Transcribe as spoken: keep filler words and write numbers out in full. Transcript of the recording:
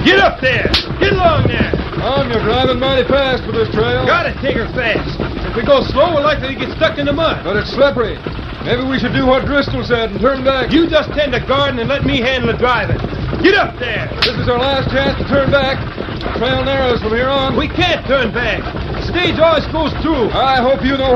Get up there! Get along there! Tom, you're driving mighty fast for this trail. Gotta take her fast. If we go slow, we're likely to get stuck in the mud. But it's slippery. Maybe we should do what Driscoll said and turn back. You just tend the garden and let me handle the driving. Get up there! This is our last chance to turn back. The trail narrows from here on. We can't turn back. The stage always goes through. I hope you know